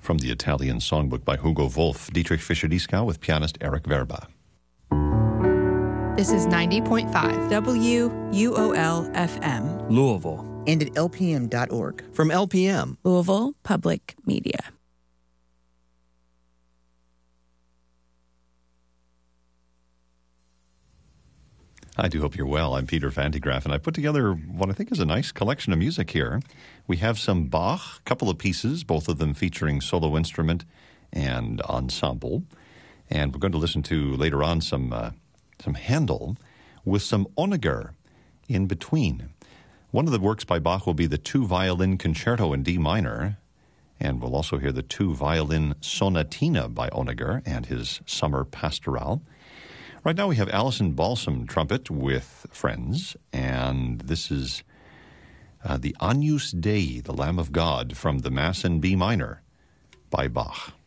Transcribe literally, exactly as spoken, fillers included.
From the Italian Songbook by Hugo Wolf, Dietrich Fischer-Dieskau with pianist Eric Verba. This is ninety point five W U O L F M. Louisville. And at L P M dot org. From L P M. Louisville Public Media. I do hope you're well. I'm Peter Vandegraff, and I put together what I think is a nice collection of music here. We have some Bach, a couple of pieces, both of them featuring solo instrument and ensemble. And we're going to listen to later on some uh, some Handel with some Honegger in between. One of the works by Bach will be the two-violin concerto in D minor, and we'll also hear the two-violin sonatina by Honegger and his summer pastoral. Right now we have Alison Balsam trumpet with Friends, and this is uh, the Agnus Dei, the Lamb of God, from the Mass in B minor by Bach.